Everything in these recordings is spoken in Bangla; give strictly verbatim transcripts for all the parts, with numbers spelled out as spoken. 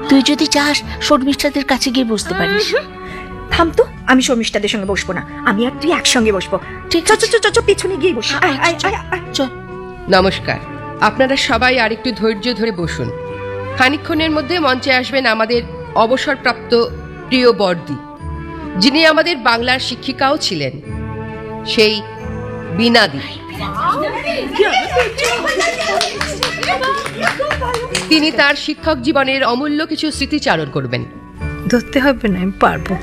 তুই যদি চাস শর্মিষ্ঠাদের কাছে গিয়ে বসতে পারিস। থাম তো, আমি শর্মিষ্ঠাদের সঙ্গে বসবো না, আমি আর তুই একসঙ্গে বসবো। ঠিক আছে, চ চ পিছনে গিয়ে বসি। চল। নমস্কার, আপনারা সবাই আরেকটু ধৈর্য ধরে বসুন। খানিকক্ষণের মধ্যে মঞ্চে আসবেন আমাদের অবসরপ্রাপ্ত প্রিয় বর্দি, যিনি আমাদের বাংলার শিক্ষিকাও ছিলেন, সেই বীণাদি। তিনি তার শিক্ষক জীবনের অমূল্য কিছু স্মৃতিচারণ করবেন। ধরতে হবে না, আমি পারবো।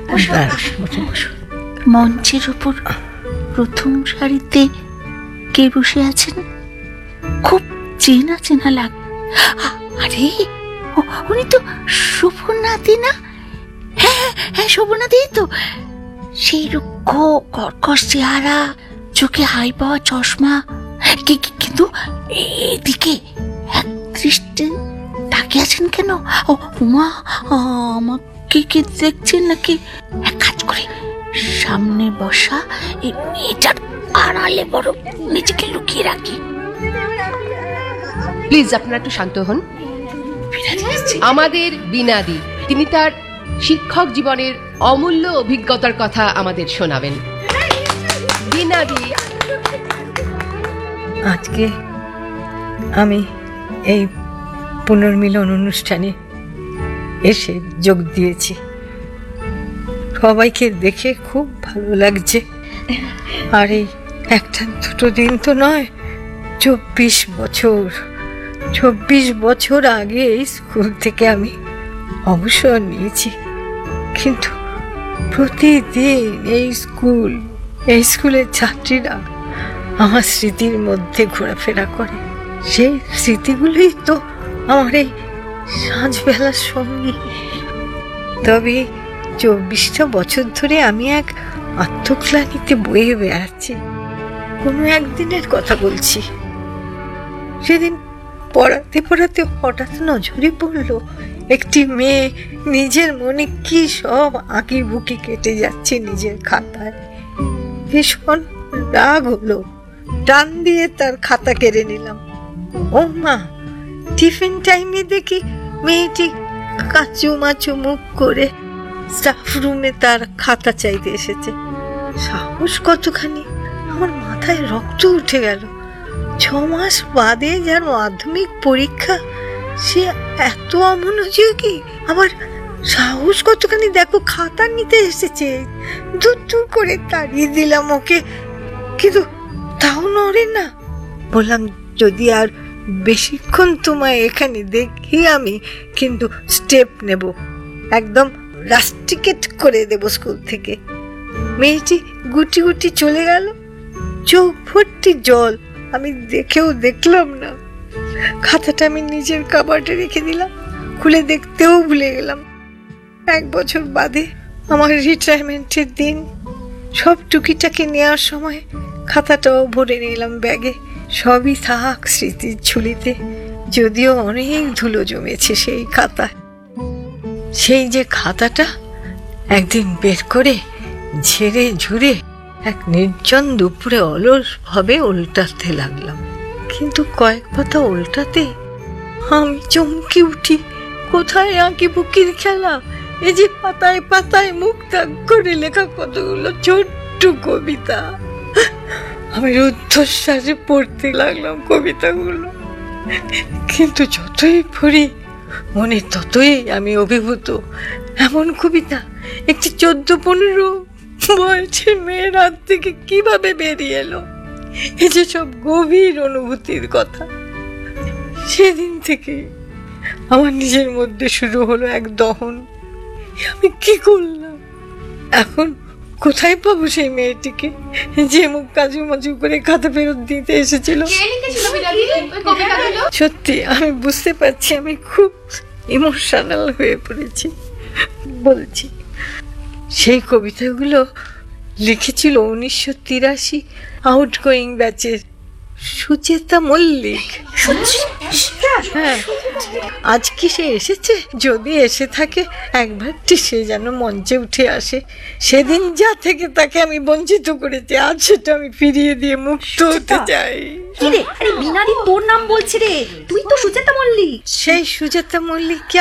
মঞ্চের উপর প্রথম সারিতে কে বসে আছেন? খুব চেনা চেনা লাগ। আরে উনি তো শোভনাদি না? হ্যাঁ হ্যাঁ, শোভনাদি তো। সেই রুক্ষ কর্কশ চেহারা, চোখে হাই পাওয়া চশমা, কিন্তু এদিকে এক দৃষ্টি তাকিয়ে আছেন কেন? ও মা, আমাকে কি দেখছেন নাকি? এক কাজ করে সামনে বসা এই মেয়েটার আড়ালে বড় নিজেকে লুকিয়ে রাখি। প্লিজ আপনারা একটু শান্ত হন। আমাদের বীণাদি, তিনি তার শিক্ষক জীবনের অমূল্য অভিজ্ঞতার কথা আমাদের শোনাবেন। বীণাদি, আজকে আমি এই পুনর্মিলন অনুষ্ঠানে এসে যোগ দিয়েছি। সবাইকে দেখে খুব ভালো লাগছে। আর এই একটা দুটো দিন তো নয়, চব্বিশ বছর চব্বিশ বছর আগে এই স্কুল থেকে আমি অবসর নিয়েছি, কিন্তু প্রতিদিন এই স্কুল এই স্কুলের ছাত্রীরা আমার স্মৃতির মধ্যে ঘোরাফেরা করে। সেই স্মৃতিগুলোই তো আমার এই সাঁঝবেলার সঙ্গী। তবে চব্বিশটা বছর ধরে আমি এক আত্মগ্লানিতে বয়ে বেড়াচ্ছি। কোনো একদিনের কথা বলছি। সেদিন পড়াতে পড়াতে হঠাৎ নজরে পড়ল একটি মেয়ে নিজের মনে কি সব আঁকি বুকি কেটে যাচ্ছে নিজের খাতায়। ভীষণ রাগ হলো, টান দিয়ে তার খাতা কেড়ে নিলাম। ও মা, টিফিন টাইমে দেখি মেয়েটি কাচু মাচু মুখ করে স্টাফ রুমে তার খাতা চাইতে এসেছে। সাহস কতখানি! আমার মাথায় রক্ত উঠে গেল। ছ মাস বাদে যার মাধ্যমিক পরীক্ষা, সে এত অমনোযোগী। আবার সাহস কতখানি দেখো, খাতা নিতে এসেছে। দূর দূর করে তাড়িয়ে দিলাম ওকে, কিন্তু তাও নড়ে না। বললাম, যদি আর বেশিক্ষণ তোমায় এখানে দেখি আমি কিন্তু স্টেপ নেব, একদম রাস্টিকেট করে দেব স্কুল থেকে। মেয়েটি গুটি গুটি চলে গেল, চোখ ভর্তি জল। আমি দেখেও দেখলাম না। খাতাটা আমি নিজের কাবার্ডে রেখে দিলাম, খুলে দেখতেও ভুলে গেলাম। এক বছর বাদে আমার রিটায়ারমেন্টের দিন, সব টুকিটাকি নেওয়ার সময় খাতাটাও ভরে নিলাম ব্যাগে। সবই থাক স্মৃতির ঝুলিতে, যদিও অনেক ধুলো জমেছে সেই খাতায়। সেই যে খাতাটা একদিন বের করে ঝেড়ে ঝুড়ে এক নির্জন দুপুরে অলস ভাবে উল্টাতে লাগলাম। কিন্তু কয়েক পাতা উল্টাতে আমি চমকে উঠি। কোথায় আঁকি বুকির খেলা! এই যে পাতায় পাতায় মুখ দাগ করে লেখা কতগুলো ছোট্ট কবিতা। আমি রুদ্ধশ্বাসে পড়তে লাগলাম কবিতাগুলো, কিন্তু যতই পড়ি মনে ততই আমি অভিভূত। এমন কবিতা একটি চোদ্দ পনেরো বয়সের মেয়ের হাত থেকে কিভাবে বেরিয়ে এলো! এই যে সব গভীর অনুভূতির কথা। সেদিন থেকে আমার নিজের মধ্যে শুরু হলো এক দহন। আমি কি করলাম এখন? কোথায় পাবো সেই মেয়েটিকে যে মুখ কাজু মাজু করে খাতা ফেরত দিতে এসেছিল? সত্যি আমি বুঝতে পারছি আমি খুব ইমোশনাল হয়ে পড়েছি। বলছি, সেই কবিতাগুলো লিখেছিল উনিশশো তিরাশি আউটগোয়িং ব্যাচের সুচেতা মল্লিক। হ্যাঁ, আজ কি সে এসেছে? যদি এসে থাকে একবারটি সে যেন মঞ্চে উঠে আসে। সেদিন যা থেকে তাকে আমি বঞ্চিত করেছি, আজ সেটা আমি ফিরিয়ে দিয়ে মুক্ত হতে চাই। কি রে, আরে বীণাদি তোর নাম বলছি রে, তুই তো সুচেতা মল্লিক। সেই সুচেতা মল্লিক